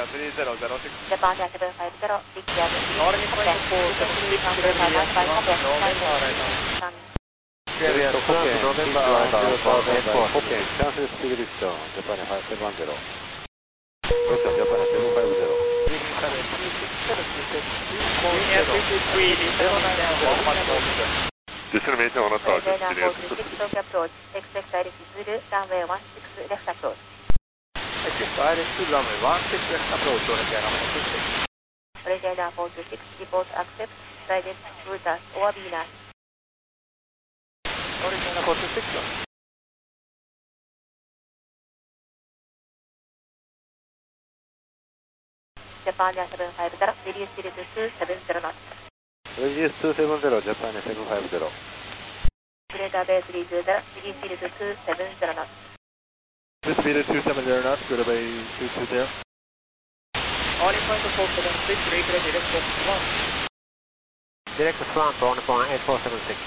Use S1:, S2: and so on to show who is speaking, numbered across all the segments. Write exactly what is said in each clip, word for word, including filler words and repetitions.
S1: スリーゼロゼロシックス。
S2: Japan Air seven five zero, Victor,
S1: Order point four seven six, November Arena.
S3: Clear France November Alpha Hokkien, cancel speed return, Japan five seven zero. Question, Japan seven five zero.
S1: Destination on a target,
S2: Clear four two six, Tokyo approach, expect altitude Zulu, runway one six, left approach.
S4: Expect altitude runway one six, left approach, Origin four two six.
S2: Origin four two six, report accept, guidance, routers, or Venus.
S4: Origin four two six.
S2: Japan Air seven five zero, reduce speed to two seven zero knots.
S3: Reduce two seven zero, Japan seven five zero.
S2: Greater Bay three two zero, reduce speed to two seven zero knots.
S5: Speed two seven zero knots, Greater Bay two two zero.
S1: Order point four seven six, replay direct one.
S4: Direct front, order point eight four seven six.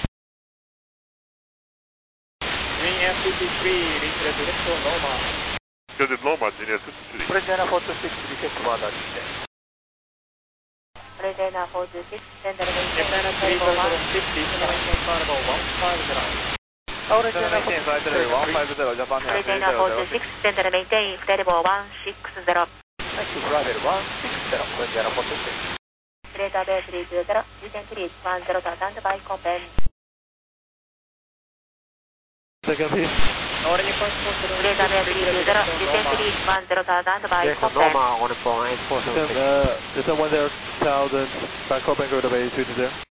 S1: Green F fifty-three, replay direct normal.
S6: Scheduled normal, Genius fifty-three.
S4: Origin four two six, reset border descent.
S2: Origin four two six, send the
S1: Japan three zero zero six, destination Carnival one five zero.
S4: Origin
S1: Maintain flight level one five zero, Japan Air three
S2: Origin
S1: zero
S2: four
S1: zero
S2: two
S1: six.
S2: six, send the maintain flight level one six zero.
S4: Thank you, flight level one six zero, Origin four two six.
S2: Greater Bay three two zero, you can please one zero thousand by company.
S5: Second piece.
S1: Order point four seven six,
S2: Greater Bay three two zero, you can please one zero thousand by
S4: Direct
S2: company.
S4: normal, order point eight four seven
S5: System,
S4: six.
S5: uh, system one zero thousand, back up and Greater Bay two two zero.